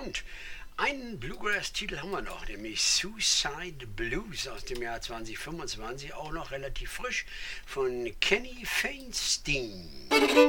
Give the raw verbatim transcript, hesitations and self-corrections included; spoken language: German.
Und einen Bluegrass-Titel haben wir noch, nämlich Suicide Blues aus dem Jahr zwanzig fünfundzwanzig, auch noch relativ frisch, von Kenny Feinstein.